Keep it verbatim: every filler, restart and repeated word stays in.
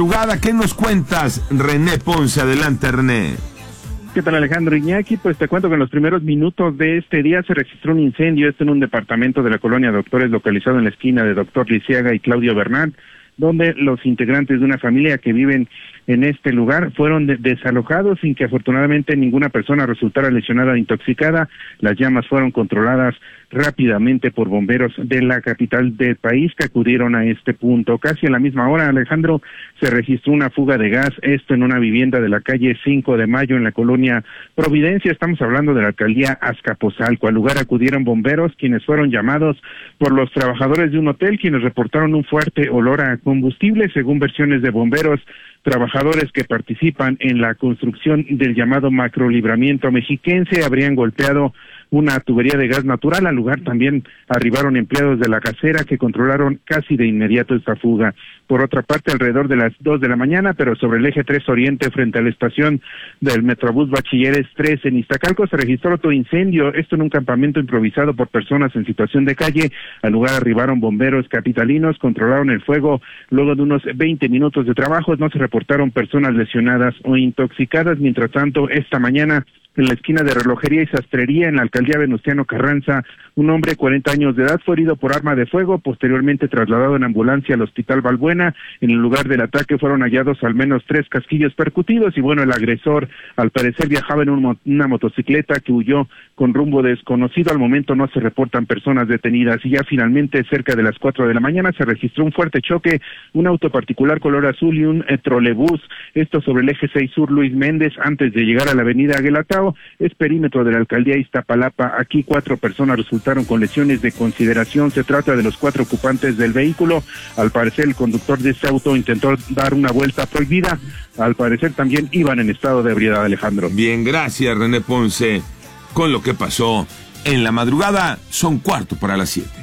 ¿Qué nos cuentas, René Ponce? Adelante, René. ¿Qué tal, Alejandro Iñaki? Pues te cuento que en los primeros minutos de este día se registró un incendio, esto en un departamento de la colonia Doctores, localizado en la esquina de Doctor Lisiaga y Claudio Bernal, donde los integrantes de una familia que viven en este lugar fueron de desalojados sin que afortunadamente ninguna persona resultara lesionada o intoxicada. Las llamas fueron controladas rápidamente por bomberos de la capital del país que acudieron a este punto. Casi a la misma hora, Alejandro, se registró una fuga de gas, esto en una vivienda de la calle cinco de mayo en la colonia Providencia. Estamos hablando de la alcaldía Azcapotzalco. Al lugar acudieron bomberos, quienes fueron llamados por los trabajadores de un hotel, quienes reportaron un fuerte olor a combustible. Según versiones de bomberos, trabajadores que participan en la construcción del llamado macrolibramiento mexiquense habrían golpeado una tubería de gas natural. Al lugar también arribaron empleados de la casera que controlaron casi de inmediato esta fuga. Por otra parte, alrededor de las dos de la mañana, pero sobre el eje tres Oriente, frente a la estación del Metrobús Bachilleres tres en Iztacalco, se registró otro incendio, esto en un campamento improvisado por personas en situación de calle. Al lugar arribaron bomberos capitalinos, controlaron el fuego. Luego de unos veinte minutos de trabajo, no se reportaron personas lesionadas o intoxicadas. Mientras tanto, esta mañana, en la esquina de Relojería y Sastrería, en la alcaldía Venustiano Carranza, un hombre de cuarenta años de edad fue herido por arma de fuego, posteriormente trasladado en ambulancia al Hospital Balbuena. En el lugar del ataque fueron hallados al menos tres casquillos percutidos y bueno, el agresor al parecer viajaba en un, una motocicleta que huyó con rumbo desconocido. Al momento no se reportan personas detenidas. Y ya finalmente, cerca de las cuatro de la mañana, se registró un fuerte choque, un auto particular color azul y un eh, trolebús, esto sobre el eje seis Sur Luis Méndez, antes de llegar a la avenida Aguelatao. Es perímetro de la alcaldía Iztapalapa. Aquí cuatro personas resultaron con lesiones de consideración. Se trata de los cuatro ocupantes del vehículo. Al parecer el conductor de este auto intentó dar una vuelta prohibida. Al parecer también iban en estado de ebriedad, Alejandro. Bien, gracias, René Ponce. Con lo que pasó en la madrugada, son cuarto para las siete.